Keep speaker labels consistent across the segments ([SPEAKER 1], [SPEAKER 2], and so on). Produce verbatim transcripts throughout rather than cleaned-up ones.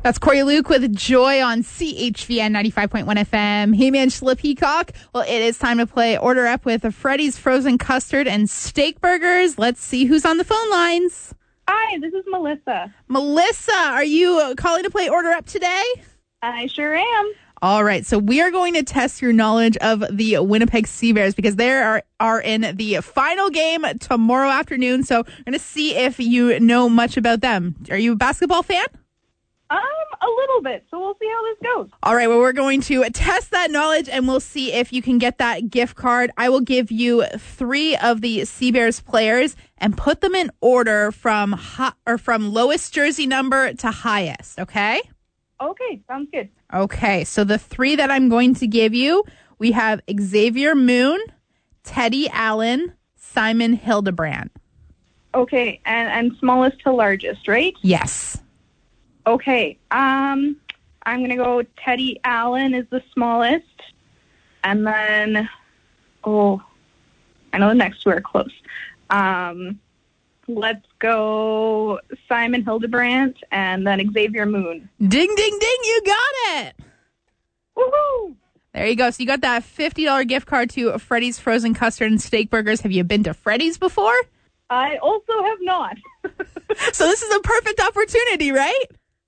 [SPEAKER 1] That's Corey Luke with Joy on C H V N ninety-five point one F M. Hey, man, Angela Peacock. Well, it is time to play Order Up with Freddy's Frozen Custard and Steak Burgers. Let's see who's on the phone lines.
[SPEAKER 2] Hi, this is Melissa.
[SPEAKER 1] Melissa, are you calling to play Order Up today?
[SPEAKER 2] I sure am.
[SPEAKER 1] All right, so we are going to test your knowledge of the Winnipeg Sea Bears because they are, are in the final game tomorrow afternoon. So we're going to see if you know much about them. Are you a basketball fan?
[SPEAKER 2] Um, a little bit, so we'll see how this goes.
[SPEAKER 1] All right, well, we're going to test that knowledge, and we'll see if you can get that gift card. I will give you three of the Sea Bears players and put them in order from hot, or from lowest jersey number to highest, okay?
[SPEAKER 2] Okay, sounds good.
[SPEAKER 1] Okay, so the three that I'm going to give you, we have Xavier Moon, Teddy Allen, Simon Hildebrand.
[SPEAKER 2] Okay, and, and smallest to largest, right?
[SPEAKER 1] Yes.
[SPEAKER 2] Okay, um, I'm going to go Teddy Allen is the smallest. And then, oh, I know the next two are close. Um, let's go Simon Hildebrand and then Xavier Moon.
[SPEAKER 1] Ding, ding, ding, you got it.
[SPEAKER 2] Woohoo!
[SPEAKER 1] There you go. So you got that fifty dollars gift card to Freddy's Frozen Custard and Steak Burgers. Have you been to Freddy's before?
[SPEAKER 2] I also have not.
[SPEAKER 1] So this is a perfect opportunity, right?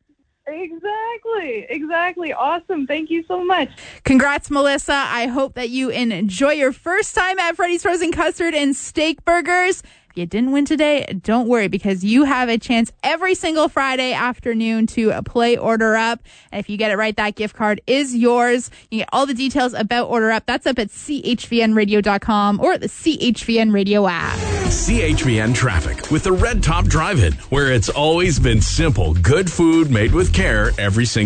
[SPEAKER 2] Exactly. Exactly. Awesome. Thank you so much.
[SPEAKER 1] Congrats, Melissa. I hope that you enjoy your first time at Freddy's Frozen Custard and Steak Burgers. If you didn't win today, don't worry, because you have a chance every single Friday afternoon to play Order Up. And if you get it right, that gift card is yours. You get all the details about Order Up. That's up at C H V N radio dot com or the C H V N Radio app.
[SPEAKER 3] C H V N Traffic with the Red Top Drive-In, where it's always been simple, good food made with care every single